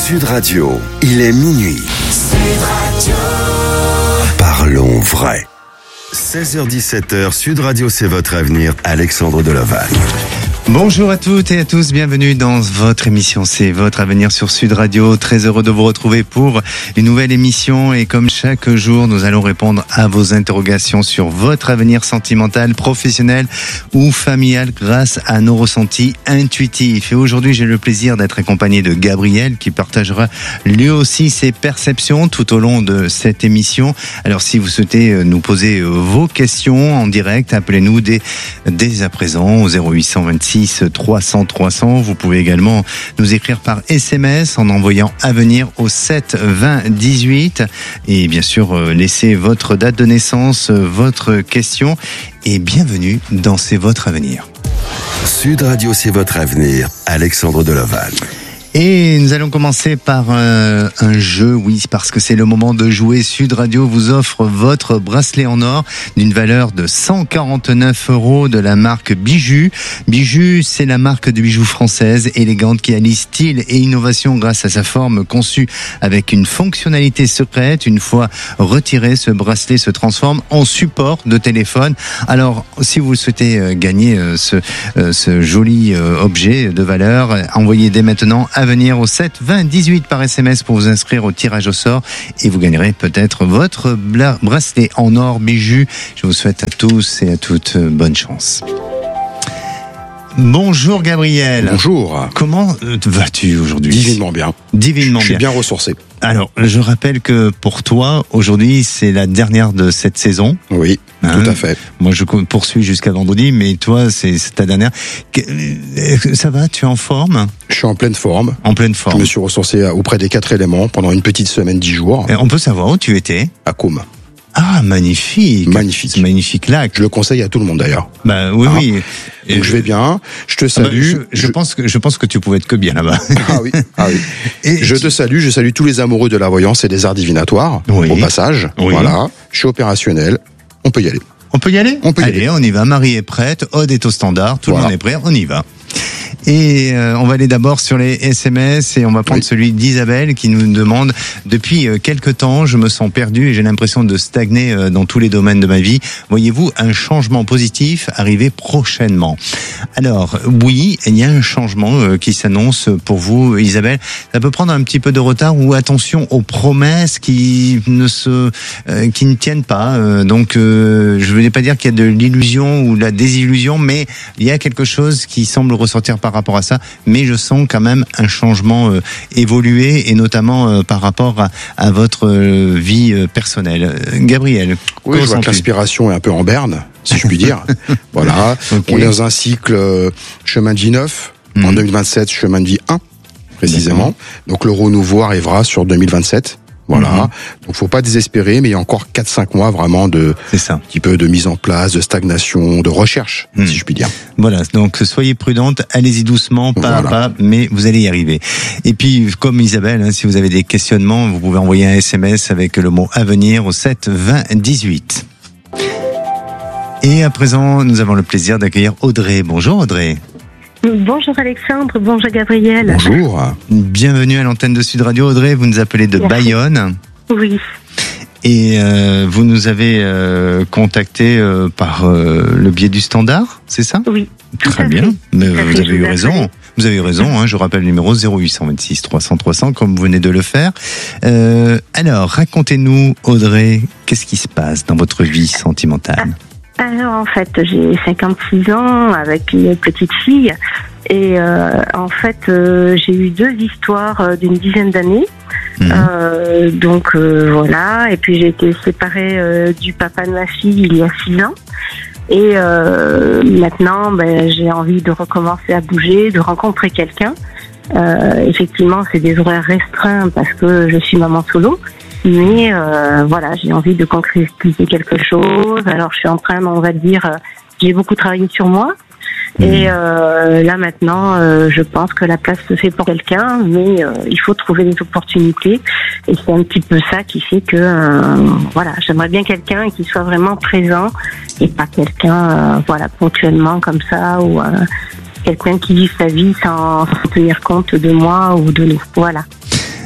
Sud Radio, il est minuit. Sud Radio. Parlons vrai. 16h-17h, Sud Radio, c'est votre avenir. Alexandre Delaval. Bonjour à toutes et à tous, bienvenue dans votre émission, c'est votre avenir sur Sud Radio. Très heureux de vous retrouver pour une nouvelle émission et comme chaque jour, nous allons répondre à vos interrogations sur votre avenir sentimental, professionnel ou familial grâce à nos ressentis intuitifs. Et aujourd'hui, j'ai le plaisir d'être accompagné de Gabriel qui partagera lui aussi ses perceptions tout au long de cette émission. Alors si vous souhaitez nous poser vos questions en direct, appelez-nous dès à présent au 0826 300 300. Vous pouvez également nous écrire par SMS en envoyant Avenir au 7 20 18 et bien sûr laissez votre date de naissance, votre question et bienvenue dans C'est votre avenir. Sud Radio, c'est votre avenir. Alexandre Delaval. Et nous allons commencer par un jeu, oui, parce que c'est le moment de jouer. Sud Radio vous offre votre bracelet en or d'une valeur de 149 € de la marque Bijou. Bijou, c'est la marque de bijoux française, élégante, qui allie style et innovation grâce à sa forme conçue avec une fonctionnalité secrète. Une fois retiré, ce bracelet se transforme en support de téléphone. Alors, si vous souhaitez gagner ce joli objet de valeur, envoyez dès maintenant Avenir au 7 20 18 par SMS pour vous inscrire au tirage au sort et vous gagnerez peut-être votre bracelet en or Bijou. Je vous souhaite à tous et à toutes bonne chance. Bonjour Gabriel. Bonjour. Comment vas-tu aujourd'hui ? Divinement bien. Divinement bien. Je suis bien ressourcé. Alors, je rappelle que pour toi, aujourd'hui, c'est la dernière de cette saison. Oui, tout à fait. Moi, je poursuis jusqu'à vendredi, mais toi, c'est ta dernière. Ça va ? Tu es en forme ? Je suis en pleine forme. En pleine forme. Je me suis ressourcé auprès des 4 éléments pendant une petite semaine, 10 jours. Et on peut savoir où tu étais ? À Côme. Ah, magnifique. Magnifique. Magnifique lac. Je le conseille à tout le monde d'ailleurs. Bah oui, oui. Donc je vais bien. Je te salue. Je pense que tu pouvais être que bien là-bas. Ah oui. Et je te salue. Je salue tous les amoureux de la voyance et des arts divinatoires. Oui. Au passage. Oui. Voilà. Je suis opérationnel. On peut y aller. On peut y aller ? On peut y aller. On y va. Marie est prête. Aude est au standard. Tout le monde est prêt. On y va. Et on va aller d'abord sur les SMS et on va prendre celui d'Isabelle qui nous demande: depuis quelque temps, je me sens perdu et j'ai l'impression de stagner dans tous les domaines de ma vie. Voyez-vous un changement positif arriver prochainement ? Alors oui, il y a un changement qui s'annonce pour vous, Isabelle. Ça peut prendre un petit peu de retard ou attention aux promesses qui ne tiennent pas. Donc je ne voulais pas dire qu'il y a de l'illusion ou de la désillusion, mais il y a quelque chose qui semble ressortir par rapport à ça, mais je sens quand même un changement évolué et notamment par rapport à votre vie personnelle. Gabriel, oui, je vois que l'inspiration est un peu en berne, si je puis dire. Voilà, okay. On est dans un cycle chemin de vie 9, en 2027 chemin de vie 1 précisément. Donc le renouveau arrivera sur 2027. Voilà, donc faut pas désespérer, mais il y a encore 4-5 mois vraiment un petit peu de mise en place, de stagnation, de recherche, si je puis dire. Voilà, donc soyez prudente, allez-y doucement, pas à pas, mais vous allez y arriver. Et puis, comme Isabelle, si vous avez des questionnements, vous pouvez envoyer un SMS avec le mot Avenir au 7 20 18. Et à présent, nous avons le plaisir d'accueillir Audrey. Bonjour Audrey. Bonjour Alexandre, bonjour Gabriel. Bonjour. Bienvenue à l'antenne de Sud Radio. Audrey, vous nous appelez de Bayonne. Oui. Et vous nous avez contacté par le biais du standard, c'est ça ? Oui. Très bien. Mais vous avez eu raison. Vous avez eu raison. Je rappelle le numéro 0826 300 300 comme vous venez de le faire. Alors, racontez-nous, Audrey, qu'est-ce qui se passe dans votre vie sentimentale ? Alors en fait, j'ai 56 ans avec une petite fille et en fait j'ai eu 2 histoires d'une dizaine d'années. Donc voilà, et puis j'ai été séparée du papa de ma fille il y a 6 ans. Et maintenant, j'ai envie de recommencer à bouger, de rencontrer quelqu'un. Effectivement, c'est des horaires restreints parce que je suis maman solo. Mais voilà, j'ai envie de concrétiser quelque chose. Alors je suis en train, on va dire, j'ai beaucoup travaillé sur moi. Et là maintenant, je pense que la place se fait pour quelqu'un, mais il faut trouver des opportunités. Et c'est un petit peu ça qui fait que, voilà, j'aimerais bien quelqu'un qui soit vraiment présent et pas quelqu'un, voilà, ponctuellement comme ça ou quelqu'un qui vit sa vie sans tenir compte de moi ou de nous. Voilà.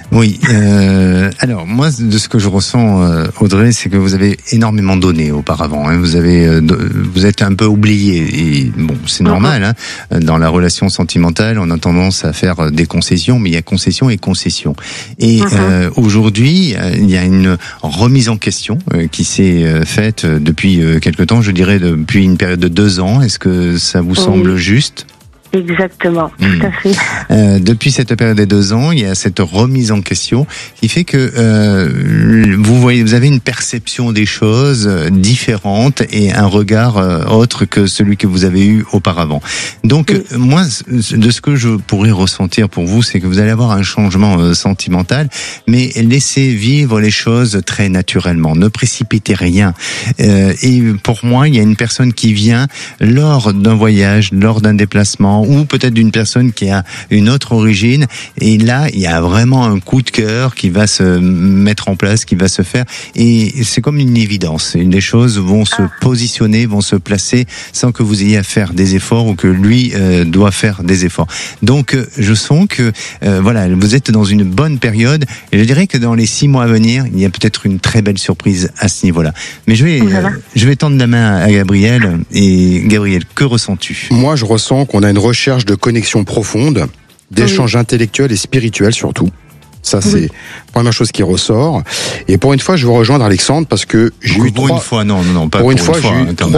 Oui. Alors moi, de ce que je ressens, Audrey, c'est que vous avez énormément donné auparavant. Hein. Vous êtes un peu oublié. Et bon, c'est normal. Hein. Dans la relation sentimentale, on a tendance à faire des concessions, mais il y a concession et concession. Et aujourd'hui, il y a une remise en question qui s'est faite depuis quelque temps. Je dirais depuis une période de 2 ans. Est-ce que ça vous semble juste ? Exactement, tout à fait. Depuis cette période des 2 ans, il y a cette remise en question qui fait que vous avez une perception des choses différente et un regard autre que celui que vous avez eu auparavant. Donc moi, de ce que je pourrais ressentir pour vous, c'est que vous allez avoir un changement sentimental, mais laissez vivre les choses très naturellement. Ne précipitez rien. Et pour moi, il y a une personne qui vient lors d'un voyage, lors d'un déplacement, ou peut-être d'une personne qui a une autre origine, et là il y a vraiment un coup de cœur qui va se mettre en place, qui va se faire, et c'est comme une évidence. Les choses vont se positionner, vont se placer sans que vous ayez à faire des efforts ou que lui doit faire des efforts. Donc je sens que voilà, vous êtes dans une bonne période, et je dirais que dans les 6 mois à venir, il y a peut-être une très belle surprise à ce niveau-là. Mais je vais tendre la main à Gabriel. Et Gabriel, que ressens-tu ? Moi, je ressens qu'on a une recherche de connexion profonde, d'échanges intellectuels et spirituels surtout. Ça, c'est la première chose qui ressort. Et pour une fois, je veux rejoindre Alexandre parce que j'ai eu pour une fois, non, pas pour pour une fois, j'ai eu